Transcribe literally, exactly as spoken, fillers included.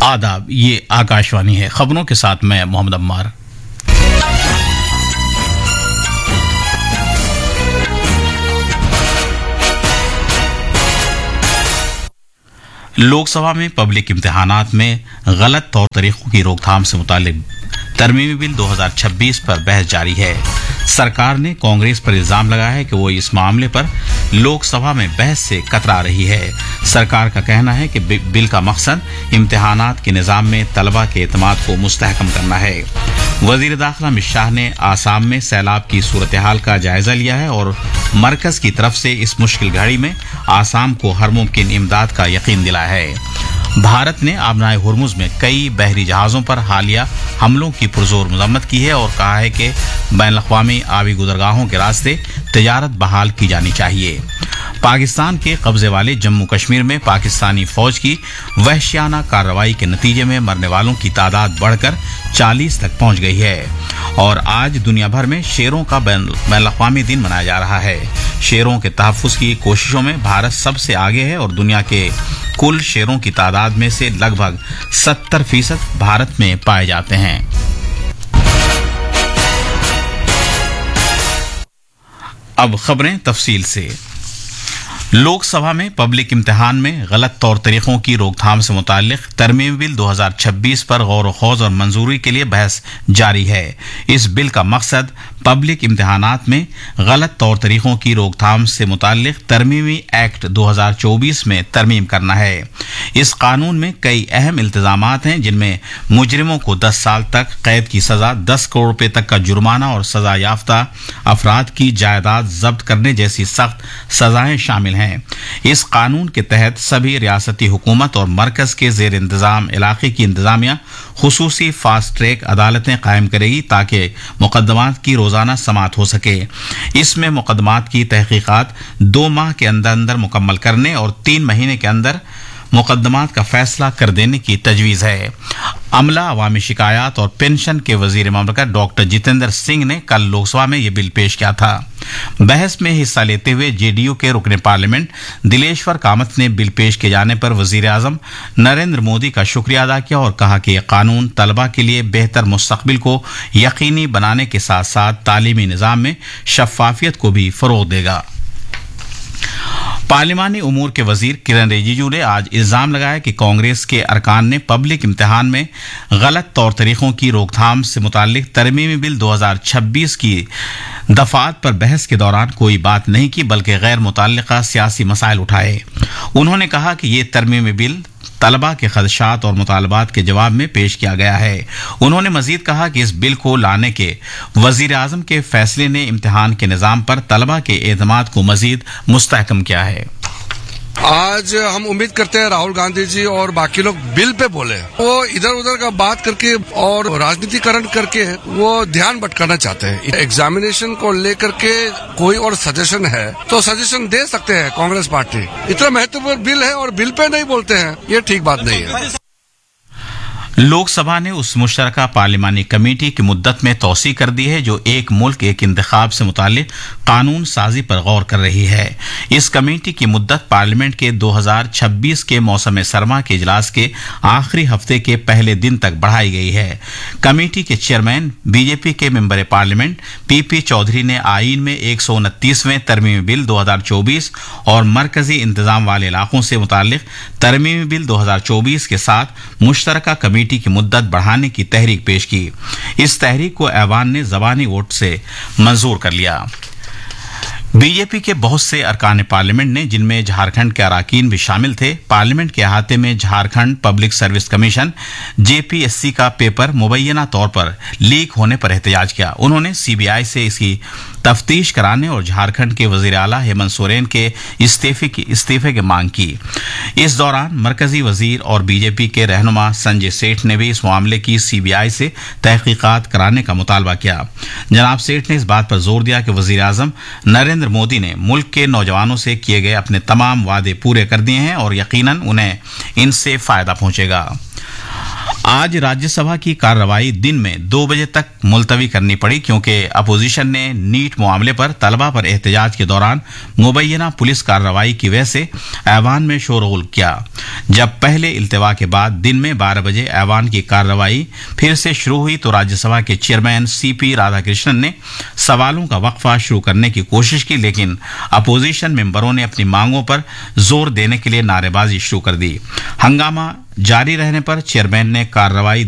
आदाब, ये आकाशवाणी है। खबरों के साथ मैं मोहम्मद अम्मार। लोकसभा में पब्लिक इम्तिहानात में गलत तौर तरीकों की रोकथाम से मुतालिक तरमीमी बिल दो हज़ार छब्बीस पर बहस जारी है। सरकार ने कांग्रेस पर इल्जाम लगाया है कि वो इस मामले पर लोकसभा में बहस से कतरा रही है। सरकार का कहना है कि बिल का मकसद इम्तिहानात के निज़ाम में तलबा के एतमाद को मुस्तहकम करना है। वजीर दाखिला अमित शाह ने आसाम में सैलाब की सूरत हाल का जायजा लिया है और मरकज की तरफ से इस मुश्किल घड़ी में आसाम को हर मुमकिन इमदाद का यकीन दिलाया है। भारत ने आबनाए हुर्मुज में कई बहरी जहाजों पर हालिया हमलों की पुरजोर मजम्मत की है और कहा है कि बैनुल-अक़वामी आबी गुज़रगाहों के रास्ते तिजारत बहाल की जानी चाहिए। पाकिस्तान के कब्जे वाले जम्मू कश्मीर में पाकिस्तानी फौज की वहशियाना कार्रवाई के नतीजे में मरने वालों की तादाद बढ़कर चालीस तक पहुंच गई है और आज दुनिया भर में शेरों का बैनुल-अक़वामी दिन मनाया जा रहा है। शेरों के तहफ़्फ़ुज़ की कोशिशों में भारत सबसे आगे है और दुनिया के कुल शेरों की तादाद में से लगभग सत्तर फीसद भारत में पाए जाते हैं। अब खबरें तफसील से। लोकसभा में पब्लिक इम्तिहान में गलत तौर तरीकों की रोकथाम से मुताल्लिक तरमीमी बिल दो हज़ार छब्बीस पर गौर व खौज और मंजूरी के लिए बहस जारी है। इस बिल का मकसद पब्लिक इम्तिहानात में गलत तौर तरीकों की रोकथाम से मुताल्लिक तरमीमी एक्ट दो हज़ार चौबीस में तरमीम करना है। इस कानून में कई अहम इल्तिजामात हैं, जिनमें मुजरिमों को दस साल तक कैद की सजा, दस करोड़ रुपए तक का जुर्माना और सजा याफ्ता अफराद की जायदाद जब्त करने जैसी सख्त सजाएं शामिल हैं। इस कानून के तहत सभी रियासती हुकूमत और मरकज के जेर इंतजाम इलाके की इंतजामिया खुसूसी फास्ट ट्रैक अदालतें कायम करेगी ताकि मुकदमात की रोजाना समाअत हो सके। इसमें मुकदमात की तहकीकात दो माह के अंदर अंदर मुकम्मल करने और तीन महीने के अंदर मुकदमात का फैसला कर देने की तजवीज़ है। अमला, अवामी शिकायत और पेंशन के वजीर ममलकत डॉक्टर जितेंद्र सिंह ने कल लोकसभा में यह बिल पेश किया था। बहस में हिस्सा लेते हुए जेडीयू के रुकने पार्लियामेंट दिलेश्वर कामत ने बिल पेश किए जाने पर वजीर आजम नरेंद्र मोदी का शुक्रिया अदा किया और कहा कि यह कानून तलबा के लिए बेहतर मुस्तकबिल को यकीनी बनाने के साथ साथ तालीमी निज़ाम में शफाफियत को भी फरोग देगा। पार्लिमानी उमूर के वजीर किरण रिजिजू ने आज इल्जाम लगाया कि कांग्रेस के अरकान ने पब्लिक इम्तिहान में गलत तौर तरीकों की रोकथाम से मुताल्लिक तरमीमी बिल दो हज़ार छब्बीस की दफात पर बहस के दौरान कोई बात नहीं की, बल्कि गैर मुतल्लिका सियासी मसाइल उठाए। उन्होंने कहा कि ये तरमीमी बिल तलबा के खदशात और मुतालबात के जवाब में पेश किया गया है। उन्होंने मजीद कहा कि इस बिल को लाने के वजीर आजम के फैसले ने इम्तिहान के निज़ाम पर तलबा के एतमाद को मजीद मुस्तहकम किया है। आज हम उम्मीद करते हैं राहुल गांधी जी और बाकी लोग बिल पे बोले, वो इधर उधर का बात करके और राजनीतिकरण करके वो ध्यान भटकाना चाहते हैं। एग्जामिनेशन को लेकर के कोई और सजेशन है तो सजेशन दे सकते हैं कांग्रेस पार्टी। इतना महत्वपूर्ण बिल है और बिल पे नहीं बोलते हैं, ये ठीक बात नहीं है। लोकसभा ने उस मुश्तरका पार्लिमानी कमेटी की मुद्दत में तौसी कर दी है जो एक मुल्क एक इंतखाब से मुताल्लिक कानून साजी पर गौर कर रही है। इस कमेटी की मुद्दत पार्लियामेंट के दो हज़ार छब्बीस के मौसम सरमा के इजलास के आखिरी हफ्ते के पहले दिन तक बढ़ाई गई है। कमेटी के चेयरमैन बीजेपी के मेंबर पार्लियामेंट पीपी चौधरी ने आईन में एक सौ उनतीसवें तरमीमी बिल दो हज़ार चौबीस और मरकजी इंतजाम वाले इलाकों से मुताल्लिक तरमीमी बिल दो हज़ार चौबीस के साथ मुश्तरका कमेटी की मुद्दत बढ़ाने की तहरीक पेश की। इस तहरीक को ऐवान ने ज़बानी वोट से मंजूर कर लिया। बीजेपी के बहुत से अरकान पार्लियामेंट ने, जिनमें झारखंड के अराकीन भी शामिल थे, पार्लियामेंट के अहाते में Jharkhand public service commission JPSC का पेपर मुबैना तौर पर लीक होने पर एहतजाज किया। उन्होंने सीबीआई से इसकी तफ्तीश कराने और झारखंड के वजीर आला हेमंत सोरेन के इस्तीफे की इस्तीफे की मांग की। इस दौरान मरकजी वजीर और बीजेपी के रहनुमा संजय सेठ ने भी इस मामले की सीबीआई से तहकीकात कराने का मुतालबा किया। जनाब सेठ ने इस बात पर जोर दिया कि वजीर आजम नरेंद्र मोदी ने मुल्क के नौजवानों से किए गए अपने तमाम वादे पूरे कर दिए हैं और यकीनन उन्हें इनसे फायदा पहुंचेगा। आज राज्यसभा की कार्रवाई दिन में दो बजे तक मुलतवी करनी पड़ी क्योंकि अपोजिशन ने नीट मामले पर तलबा पर एहतजाज के दौरान मुबैना पुलिस कार्रवाई की वजह से ऐवान में शोरगुल किया। जब पहले इल्तिवा के बाद दिन में बारह बजे ऐवान की कार्रवाई फिर से शुरू हुई तो राज्यसभा के चेयरमैन सी पी राधाकृष्णन ने सवालों का वक्फा शुरू करने की कोशिश की, लेकिन अपोजिशन मेंबरों ने अपनी मांगों पर जोर देने के लिए नारेबाजी शुरू कर दी। हंगामा जारी रहने पर चेयरमैन ने कार्रवाई